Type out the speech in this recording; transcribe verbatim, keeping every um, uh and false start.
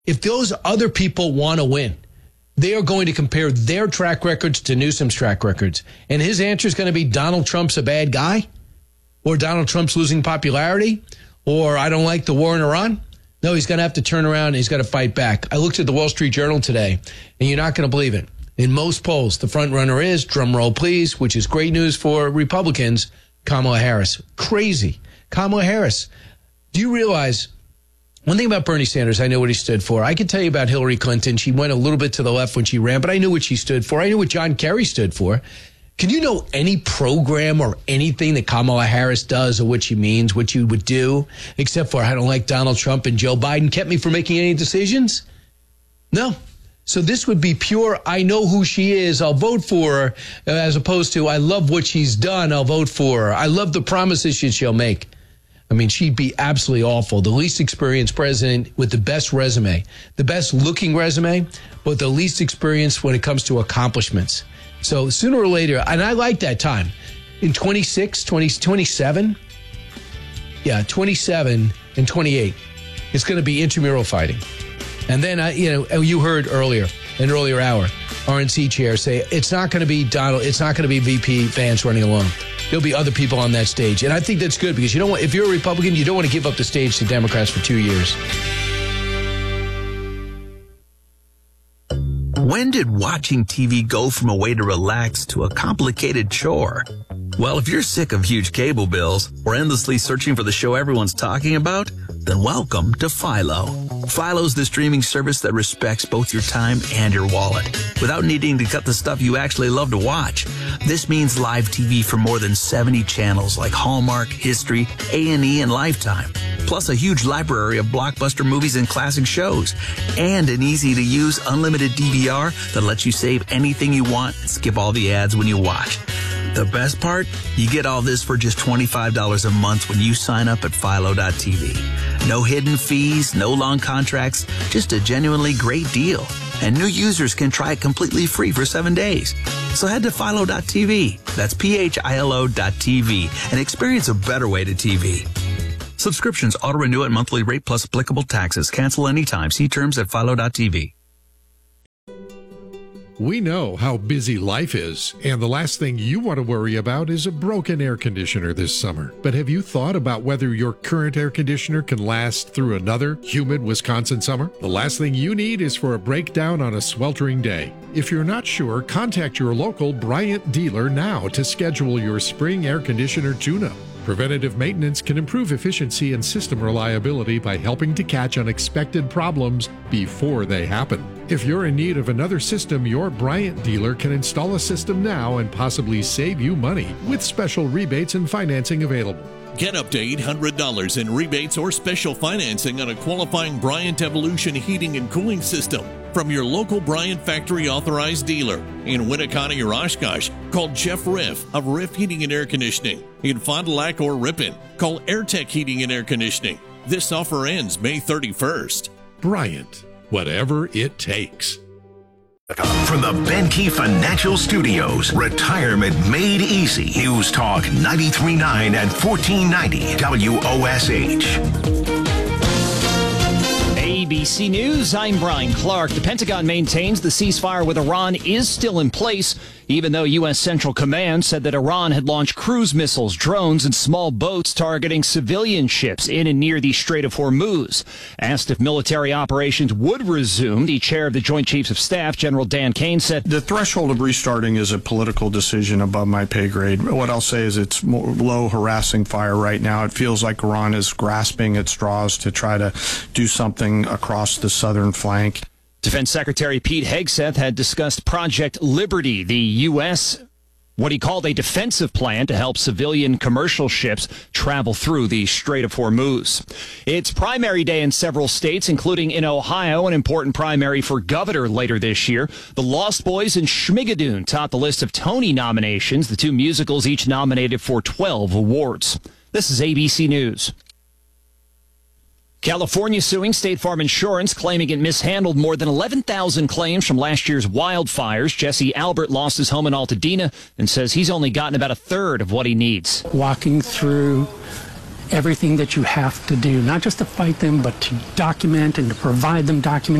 If those other people want to win, they are going to compare their track records to Newsom's track records. And his answer is going to be Donald Trump's a bad guy, or Donald Trump's losing popularity, or I don't like the war in Iran. No, he's going to have to turn around and he's got to fight back. I looked at the Wall Street Journal today, and you're not going to believe it. In most polls, the front runner is, drum roll please, which is great news for Republicans, Kamala Harris. Crazy. Kamala Harris. Do you realize, one thing about Bernie Sanders, I know what he stood for. I can tell you about Hillary Clinton. She went a little bit to the left when she ran, but I knew what she stood for. I knew what John Kerry stood for. Can you know any program or anything that Kamala Harris does or what she means, what you would do, except for I don't like Donald Trump and Joe Biden kept me from making any decisions? No. So this would be pure, I know who she is, I'll vote for her, as opposed to I love what she's done, I'll vote for her. I love the promises she shall make. I mean, she'd be absolutely awful. The least experienced president with the best resume, the best looking resume, but the least experienced when it comes to accomplishments. So sooner or later, and I like that time, in twenty-six, twenty, twenty-seven, yeah, twenty-seven and twenty-eight, it's going to be intramural fighting. And then, I, you know, you heard earlier, an earlier hour, R N C chair say, it's not going to be Donald, it's not going to be V P Vance running alone. There'll be other people on that stage. And I think that's good because you don't want, if you're a Republican, you don't want to give up the stage to Democrats for two years. When did watching T V go from a way to relax to a complicated chore? Well, if you're sick of huge cable bills or endlessly searching for the show everyone's talking about, then welcome to Philo. Philo's the streaming service that respects both your time and your wallet without needing to cut the stuff you actually love to watch. This means live T V for more than seventy channels like Hallmark, History, A and E, and Lifetime. Plus a huge library of blockbuster movies and classic shows. And an easy-to-use unlimited D V R that lets you save anything you want and skip all the ads when you watch. The best part? You get all this for just twenty-five dollars a month when you sign up at Philo dot T V. No hidden fees, no long contracts, just a genuinely great deal. And new users can try it completely free for seven days. So head to Philo dot T V. That's P H I L O dot T V and experience a better way to T V. Subscriptions auto-renew at monthly rate plus applicable taxes. Cancel anytime. See terms at Philo dot T V. We know how busy life is, and the last thing you want to worry about is a broken air conditioner this summer. But have you thought about whether your current air conditioner can last through another humid Wisconsin summer? The last thing you need is for a breakdown on a sweltering day. If you're not sure, contact your local Bryant dealer now to schedule your spring air conditioner tune-up. Preventative maintenance can improve efficiency and system reliability by helping to catch unexpected problems before they happen. If you're in need of another system, your Bryant dealer can install a system now and possibly save you money with special rebates and financing available. Get up to eight hundred dollars in rebates or special financing on a qualifying Bryant Evolution heating and cooling system from your local Bryant factory authorized dealer in Winneconne or Oshkosh. Call Jeff Riff of Riff Heating and Air Conditioning. In Fond du Lac or Ripon, call AirTech Heating and Air Conditioning. This offer ends May thirty-first. Bryant, whatever it takes. From the Benke Financial Studios, Retirement Made Easy. News Talk ninety-three point nine and fourteen ninety W O S H. A B C News, I'm Brian Clark. The Pentagon maintains the ceasefire with Iran is still in place, even though U S. Central Command said that Iran had launched cruise missiles, drones, and small boats targeting civilian ships in and near the Strait of Hormuz. Asked if military operations would resume, the chair of the Joint Chiefs of Staff, General Dan Kane, said, "The threshold of restarting is a political decision above my pay grade. What I'll say is it's more low, harassing fire right now. It feels like Iran is grasping at straws to try to do something across the southern flank." Defense Secretary Pete Hegseth had discussed Project Liberty, the U S what he called a defensive plan to help civilian commercial ships travel through the Strait of Hormuz. It's primary day in several states, including in Ohio, an important primary for governor later this year. The Lost Boys and Schmigadoon topped the list of Tony nominations, the two musicals each nominated for twelve awards. This is A B C News. California suing State Farm Insurance, claiming it mishandled more than eleven thousand claims from last year's wildfires. Jesse Albert lost his home in Altadena and says he's only gotten about a third of what he needs. Walking through everything that you have to do, not just to fight them, but to document and to provide them documentation.